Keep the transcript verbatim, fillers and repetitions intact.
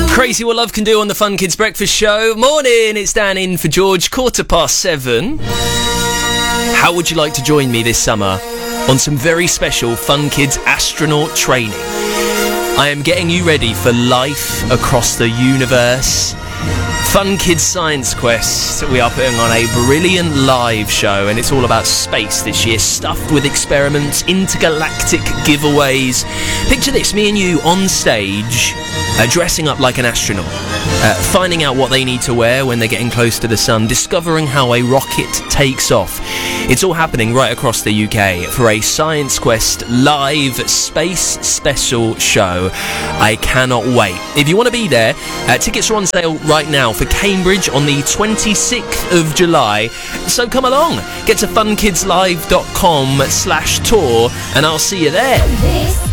Crazy what love can do on the Fun Kids Breakfast Show. Morning, it's Dan in for George, quarter past seven. How would you like to join me this summer on some very special Fun Kids astronaut training? I am getting you ready for life across the universe. Fun Kids Science Quest. We are putting on a brilliant live show, and it's all about space this year, stuffed with experiments, intergalactic giveaways. Picture this, me and you on stage, uh, dressing up like an astronaut, uh, finding out what they need to wear when they're getting close to the sun, discovering how a rocket takes off. It's all happening right across the U K for a Science Quest live space special show. I cannot wait. If you want to be there, uh, tickets are on sale right now for Cambridge on the twenty-sixth of July. So come along, get to funkidslive dot com slash tour and I'll see you there. This